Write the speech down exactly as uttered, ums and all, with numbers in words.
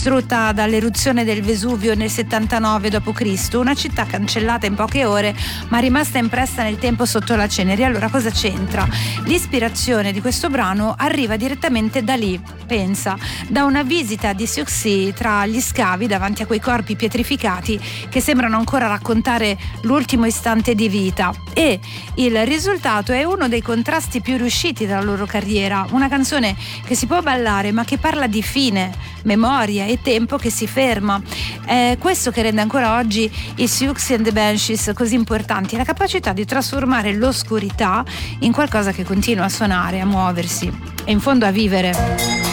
distrutta dall'eruzione del Vesuvio nel settantanove dopo Cristo, una città cancellata in poche ore ma rimasta impressa nel tempo sotto la cenere. Allora cosa c'entra? L'ispirazione di questo brano arriva direttamente da lì, pensa, da una visita di Siouxsie tra gli scavi davanti a quei corpi pietrificati che sembrano ancora raccontare l'ultimo istante di vita, e il risultato è uno dei contrasti più riusciti della loro carriera, una canzone che si può ballare ma che parla di fine, memoria e tempo che si ferma. È questo che rende ancora oggi i Siouxsie and the Banshees così importanti, la capacità di trasformare l'oscurità in qualcosa che continua a suonare, a muoversi e in fondo a vivere.